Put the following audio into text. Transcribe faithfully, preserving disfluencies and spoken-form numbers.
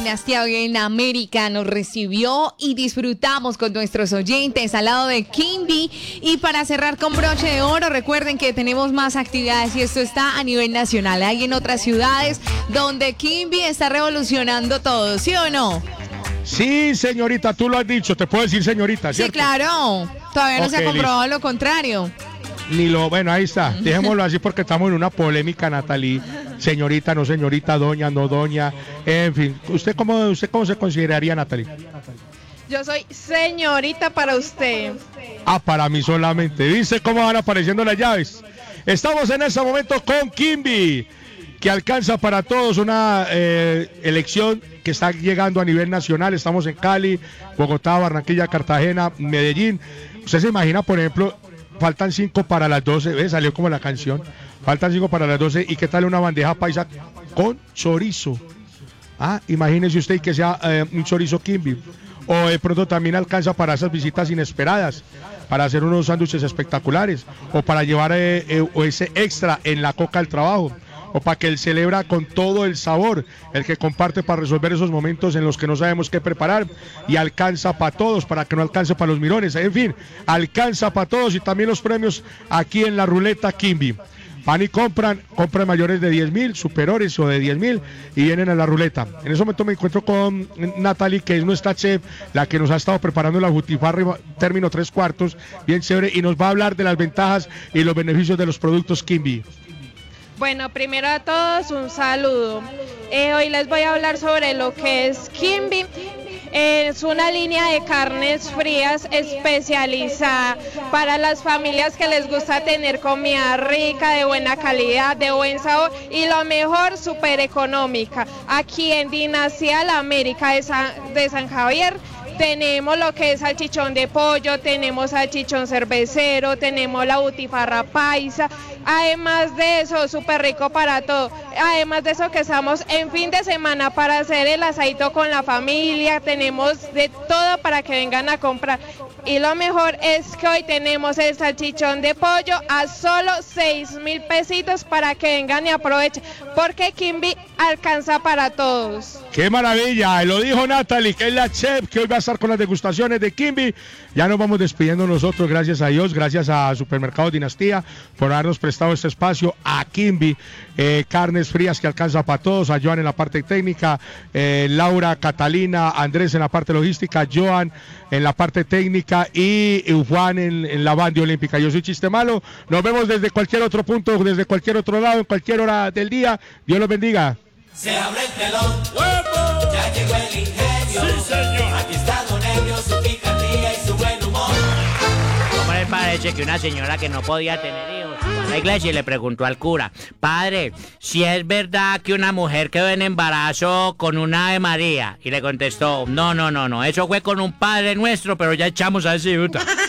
Dinastía hoy en América nos recibió y disfrutamos con nuestros oyentes al lado de Kimby. Y para cerrar con broche de oro, recuerden que tenemos más actividades y esto está a nivel nacional. Hay en otras ciudades donde Kimby está revolucionando todo, ¿sí o no? Sí, señorita, tú lo has dicho, te puedo decir señorita, ¿cierto? Sí, claro, todavía no okay, se ha comprobado listo. Lo contrario. Ni lo, bueno, ahí está, dejémoslo así porque estamos en una polémica, Natalie. Señorita, no señorita, doña, no doña, en fin. ¿Usted cómo, usted cómo se consideraría, Natalie? Yo soy señorita para usted. Ah, para mí solamente. ¿Dice cómo van apareciendo las llaves? Estamos en ese momento con Kimby, que alcanza para todos una eh, elección que está llegando a nivel nacional. Estamos en Cali, Bogotá, Barranquilla, Cartagena, Medellín. ¿Usted se imagina, por ejemplo, faltan cinco para las doce, ¿ves? Salió como la canción. Faltan cinco para las doce. ¿Y qué tal una bandeja paisa con chorizo? Ah, imagínese usted que sea eh, un chorizo Kimby. O de pronto también alcanza para esas visitas inesperadas, para hacer unos sándwiches espectaculares, o para llevar eh, eh, ese extra en la coca del trabajo, o para que él celebra con todo el sabor, el que comparte para resolver esos momentos en los que no sabemos qué preparar, y alcanza para todos, para que no alcance para los mirones, en fin, alcanza para todos, y también los premios aquí en la ruleta Kimby. Van y compran, compran mayores de diez mil, superiores o de diez mil, y vienen a la ruleta. En ese momento me encuentro con Natalie, que es nuestra chef, la que nos ha estado preparando la butifarra término tres cuartos, bien chévere, y nos va a hablar de las ventajas y los beneficios de los productos Kimby. Bueno, primero a todos un saludo. Eh, hoy les voy a hablar sobre lo que es Kimby. Es una línea de carnes frías especializada para las familias que les gusta tener comida rica, de buena calidad, de buen sabor y lo mejor, súper económica. Aquí en Dinastía La América de San, de San Javier tenemos lo que es salchichón de pollo, tenemos salchichón cervecero, tenemos la butifarra paisa, además de eso, súper rico para todo, además de eso que estamos en fin de semana para hacer el asadito con la familia, tenemos de todo para que vengan a comprar. Y lo mejor es que hoy tenemos el salchichón de pollo a solo seis mil pesitos para que vengan y aprovechen, porque Kimby alcanza para todos. ¡Qué maravilla! Lo dijo Natalie, que es la chef, que hoy va a estar con las degustaciones de Kimby. Ya nos vamos despidiendo nosotros, gracias a Dios, gracias a Supermercado Dinastía por habernos prestado este espacio, a Kimby, eh, carnes frías que alcanza para todos, a Joan en la parte técnica, eh, Laura, Catalina, Andrés en la parte logística, Joan en la parte técnica y Juan en, en la banda olímpica. Yo soy Chiste Malo, nos vemos desde cualquier otro punto, desde cualquier otro lado, en cualquier hora del día. Dios los bendiga. Se abre el telón, ¡Huevo! Ya llegó el ingenio. Sí, señor. Aquí está Don Elio, su picardía y su buen humor. ¿Cómo le parece que una señora que no podía tener hijos fue a la iglesia y le preguntó al cura: padre, si es verdad que una mujer quedó en embarazo con una Ave María? Y le contestó: no, no, no, no, eso fue con un Padre Nuestro, pero ya echamos así, puta.